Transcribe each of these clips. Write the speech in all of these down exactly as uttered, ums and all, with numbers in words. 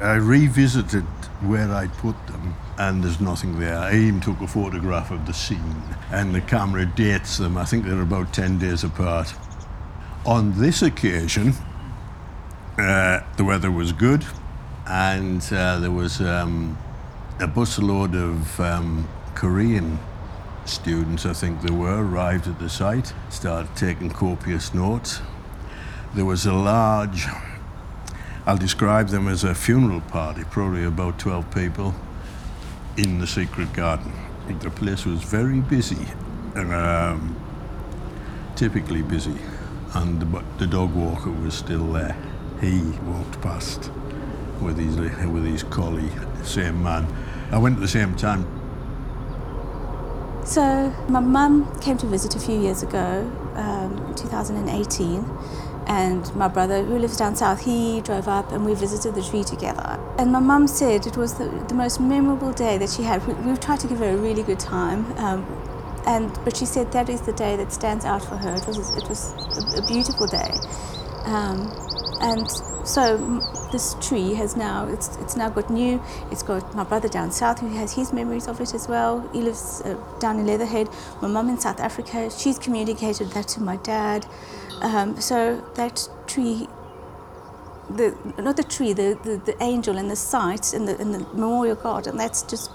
I revisited where I put them, and there's nothing there. I even took a photograph of the scene, and the camera dates them. I think they're about ten days apart. On this occasion, uh, the weather was good, and uh, there was um, a busload of um, Korean students, I think they were, arrived at the site, started taking copious notes. There was a large, I'll describe them as a funeral party, probably about twelve people, in the secret garden. The place was very busy, and um, typically busy, and the, the dog walker was still there. He walked past with his, with his collie, same man. I went at the same time. So my mum came to visit a few years ago, um, in two thousand eighteen, and my brother, who lives down south, he drove up and we visited the tree together. And my mum said it was the, the most memorable day that she had. We, we tried to give her a really good time, um, and but she said that is the day that stands out for her. It was it was a, a beautiful day, um, and so this tree has now it's it's now got new. It's got my brother down south who has his memories of it as well. He lives uh, down in Leatherhead. My mum in South Africa. She's communicated that to my dad. Um, so that tree, the not the tree, the, the, the angel and the site in the in the memorial garden. That's just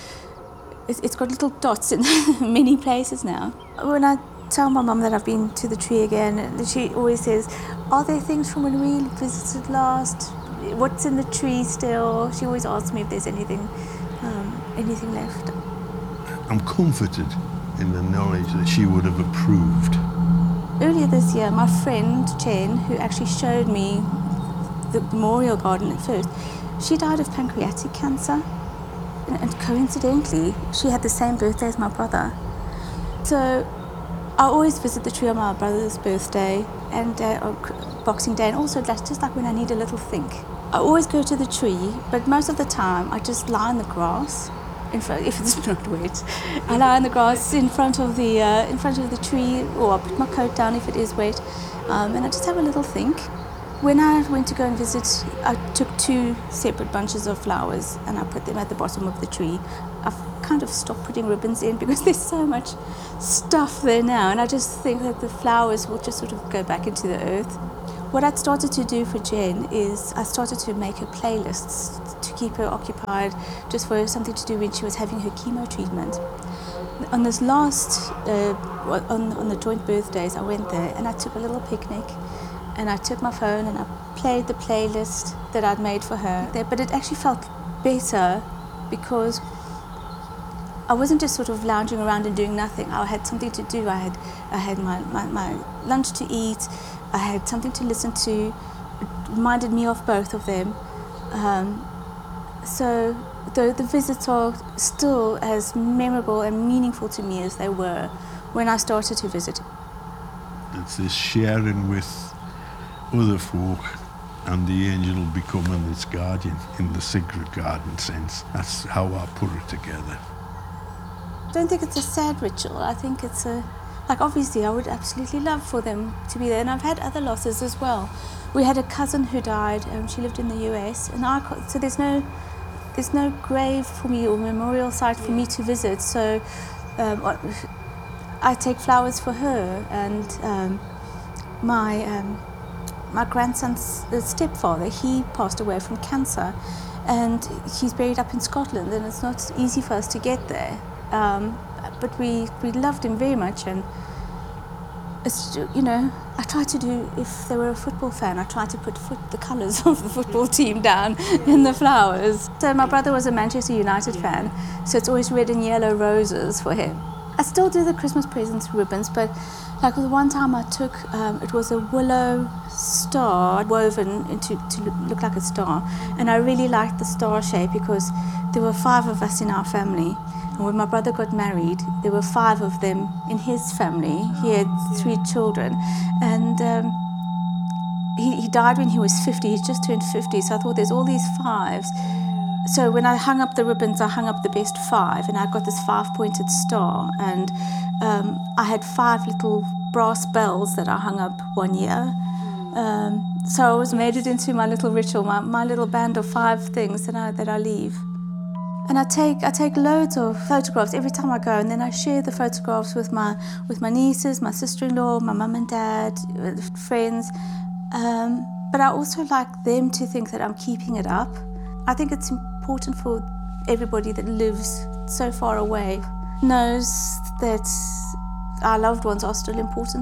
it's, it's got little dots in many places now. When I tell my mum that I've been to the tree again, she always says, "Are there things from when we visited last? What's in the tree still?" She always asks me if there's anything, um, anything left. I'm comforted in the knowledge that she would have approved. Earlier this year, my friend Jen, who actually showed me the memorial garden at first, she died of pancreatic cancer, and, and coincidentally, she had the same birthday as my brother. So I always visit the tree on my brother's birthday and uh, Boxing Day, and also that's just like when I need a little think. I always go to the tree, but most of the time I just lie in the grass. In front, if it's not wet, I lie on the grass in front of the uh, in front of the tree, or I put my coat down if it is wet, um, and I just have a little think. When I went to go and visit, I took two separate bunches of flowers and I put them at the bottom of the tree. I've kind of stopped putting ribbons in because there's so much stuff there now, and I just think that the flowers will just sort of go back into the earth. What I'd started to do for Jen is I started to make her playlists to keep her occupied, just for something to do when she was having her chemo treatment. On this last, uh, on, on the joint birthdays, I went there and I took a little picnic, and I took my phone and I played the playlist that I'd made for her there. But it actually felt better because I wasn't just sort of lounging around and doing nothing. I had something to do. I had, I had my, my, my lunch to eat. I had something to listen to. It reminded me of both of them. Um, so the, the visits are still as memorable and meaningful to me as they were when I started to visit. It's this sharing with other folk and the angel becoming its guardian in the secret garden sense. That's how I put it together. I don't think it's a sad ritual. I think it's a Like, obviously, I would absolutely love for them to be there, and I've had other losses as well. We had a cousin who died. Um, she lived in the U S, and I so there's no there's no grave for me or memorial site for me to visit. So um, I take flowers for her, and um, my um, my grandson's stepfather, he passed away from cancer, and he's buried up in Scotland, and it's not easy for us to get there. Um, but we, we loved him very much, and it's, you know, I tried to do, if they were a football fan, I tried to put foot, the colours of the football team down in the flowers. So my brother was a Manchester United fan, so it's always red and yellow roses for him. I still do the Christmas presents ribbons, but like the one time I took, um, it was a willow star woven into to look, look like a star, and I really liked the star shape because there were five of us in our family. And when my brother got married, there were five of them in his family. He had three children, and um, he, he died when he was fifty. He's just turned fifty, so I thought there's all these fives. So when I hung up the ribbons, I hung up the best five, and I got this five-pointed star. And um, I had five little brass bells that I hung up one year. Um, so I always made it into my little ritual, my, my little band of five things that I, that I leave. And I take, I take loads of photographs every time I go, and then I share the photographs with my, with my nieces, my sister-in-law, my mum and dad, friends. Um, but I also like them to think that I'm keeping it up. I think it's important for everybody that lives so far away knows that our loved ones are still important